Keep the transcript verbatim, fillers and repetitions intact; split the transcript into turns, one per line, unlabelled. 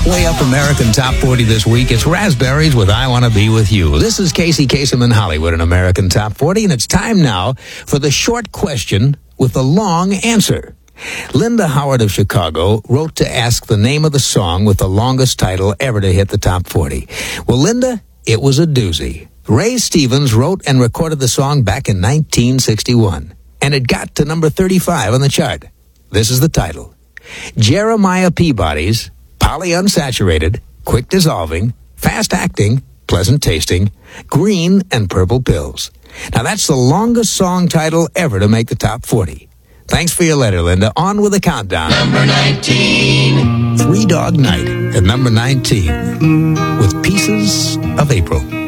Way Up American Top forty this week. It's Raspberries with I Want to Be With You. This is Casey Kasem in Hollywood, an American Top forty, and it's time now for the short question with the long answer. Linda Howard of Chicago wrote to ask the name of the song with the longest title ever to hit the top forty. Well, Linda, it was a doozy. Ray Stevens wrote and recorded the song back in nineteen sixty-one, and it got to number thirty-five on the chart. This is the title. Jeremiah Peabody's Polyunsaturated, Quick Dissolving, Fast Acting, Pleasant Tasting, Green and Purple Pills. Now that's the longest song title ever to make the top forty. Thanks for your letter, Linda. On with the countdown.
Number nineteen.
Three Dog Night at number nineteen with Pieces of April.